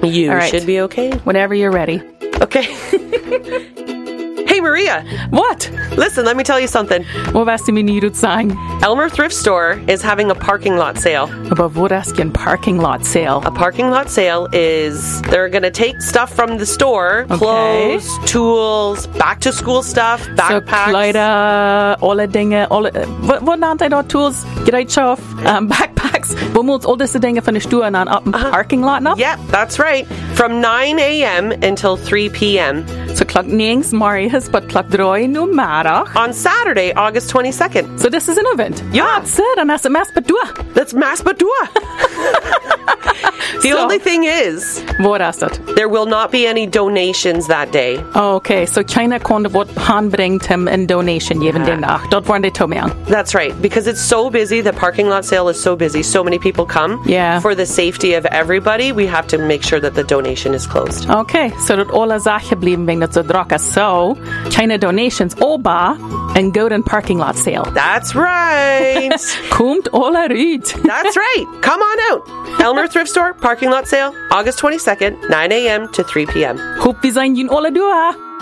You All right. should be okay. Whenever you're ready. Okay. Hey, Maria. What? Listen, let me tell you something. Vad var det min nyhet sang? Elmer Thrift Store is having a parking lot sale. About vad är en parking lot sale? A parking lot sale is they're going to take stuff from the store, Okay. clothes, tools, back to school stuff, Så backpacks. kläder, alla dinge, vad antar jag tools, gereedschap, backpacks, vad mot all dessa dinge från stuan an upp parking lot na? Yep, that's right. From 9 a.m. until 3 p.m. Så klock 9 Marius, but klock 3 nu middag. on Saturday, August 22nd. So this is an event. Ja. That's it, and that's a mass badua. That's Maspadua. The So- only thing is, Vad är det? there will not be any donations that day. Okay, so China kunde vårt handbringt hem en donation given den dag. Dort var det tomian. That's right, because it's so busy. The parking lot sale is so busy. So many people come. Yeah. For the safety of everybody, we have to make sure that the donation is closed. Okay, so that alla Sachen blieben wegen das draka. So China donations oba and golden parking lot sale. That's right. Kommt alla ut. That's right. Come on out. Elmer Thrift Store, parking lot sale, August 22nd, 9 a.m. to 3 p.m. Hopp vi sein alla dua.